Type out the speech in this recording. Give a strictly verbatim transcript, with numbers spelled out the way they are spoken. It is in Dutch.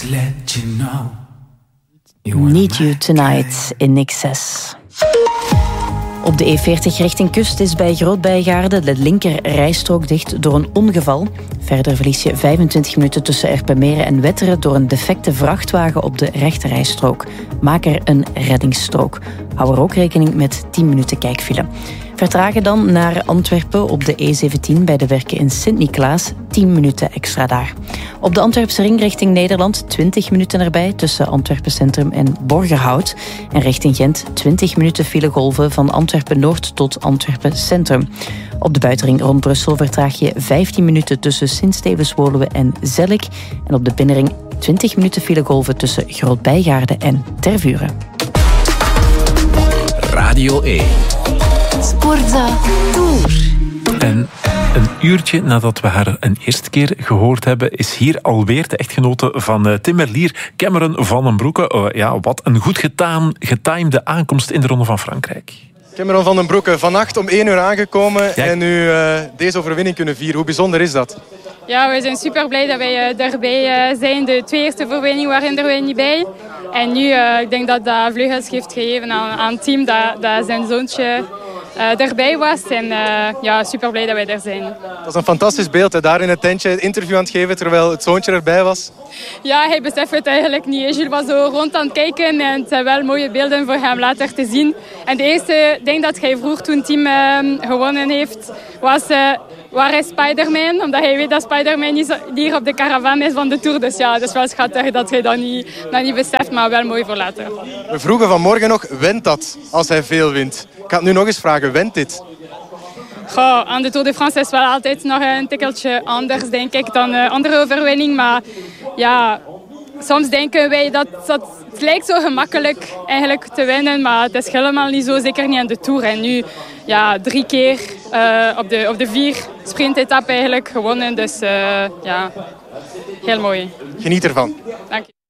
just let you know. Need You Tonight in Excess. Op de E veertig richting kust is bij Groot-Bijgaarde de linker rijstrook dicht door een ongeval. Verder verlies je vijfentwintig minuten tussen Erpenmeren en Wetteren door een defecte vrachtwagen op de rechterrijstrook. Maak er een reddingsstrook. Hou er ook rekening met tien minuten kijkfile. Vertragen dan naar Antwerpen op de E zeventien bij de werken in Sint-Niklaas. tien minuten extra daar. Op de Antwerpse ring richting Nederland twintig minuten erbij tussen Antwerpen Centrum en Borgerhout. En richting Gent twintig minuten filegolven van Antwerpen Noord tot Antwerpen Centrum. Op de buitenring rond Brussel vertraag je vijftien minuten tussen Sint-Stevens-Woluwe en Zellik. En op de binnenring twintig minuten filegolven tussen Groot-Bijgaarde en Tervuren. Radio één. Sportza Tour. En een uurtje nadat we haar een eerste keer gehoord hebben, is hier alweer de echtgenote van uh, Tim Merlier, Cameron Van den Broeke. Uh, ja, wat een goed getaam, getimede aankomst in de Ronde van Frankrijk. Cameron Van den Broeke, vannacht om één uur aangekomen ja. en nu uh, deze overwinning kunnen vieren. Hoe bijzonder is dat? Ja, we zijn super blij dat wij uh, erbij uh, zijn. De twee eerste overwinningen waren er wij niet bij. En nu, uh, ik denk dat dat vleugels heeft gegeven aan, aan het team dat, dat zijn zoontje uh, erbij was. En uh, ja, super blij dat wij er zijn. Dat is een fantastisch beeld, hè? Daar in het tentje het interview aan het geven terwijl het zoontje erbij was. Ja, hij beseft het eigenlijk niet. Gilles was zo rond aan het kijken en het zijn wel mooie beelden voor hem later te zien. En de eerste ding dat hij vroeg toen het team uh, gewonnen heeft, was... Uh, Waar is Spider-Man? Omdat hij weet dat Spider-Man niet hier op de caravan is van de Tour. Dus ja, dat is wel schattig dat hij dat niet, dat niet beseft, maar wel mooi voor later. We vroegen vanmorgen nog, wint dat als hij veel wint? Ik ga het nu nog eens vragen, wint dit? Goh, aan de Tour de France is wel altijd nog een tikkeltje anders, denk ik, dan een andere overwinning. Maar ja, soms denken wij dat, dat het lijkt zo gemakkelijk eigenlijk te winnen, maar het is helemaal niet zo, zeker niet aan de Tour. En nu ja, drie keer uh, op, de, op de vier sprintetappen eigenlijk gewonnen, dus uh, ja, heel mooi. Geniet ervan. Dank je.